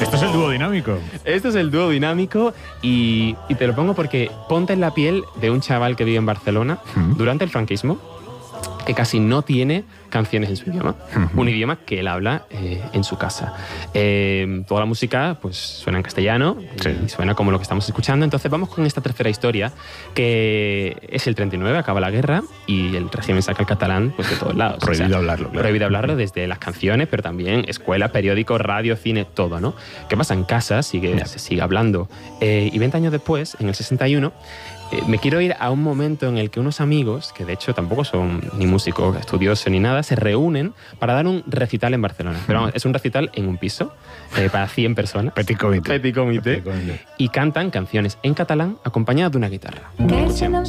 Esto es el dúo dinámico. Esto es el dúo dinámico y te lo pongo porque ponte en la piel de un chaval que vive en Barcelona durante el franquismo, que casi no tiene canciones en su idioma, un idioma que él habla en su casa. Toda la música pues suena en castellano, y suena como lo que estamos escuchando. Entonces vamos con esta tercera historia, que es el 39, acaba la guerra y el régimen saca el catalán pues de todos lados. Prohibido hablarlo, claro. Prohibido hablarlo desde las canciones, pero también escuela, periódico, radio, cine, todo, ¿no? ¿Qué pasa? En casa se sigue hablando. Y 20 años después, en el 61, me quiero ir a un momento en el que unos amigos, que de hecho tampoco son ni músicos estudiosos ni nada, se reúnen para dar un recital en Barcelona. Pero vamos, es un recital en un piso para 100 personas. Petit comité. Petit comité. Y cantan canciones en catalán acompañadas de una guitarra. Que se nos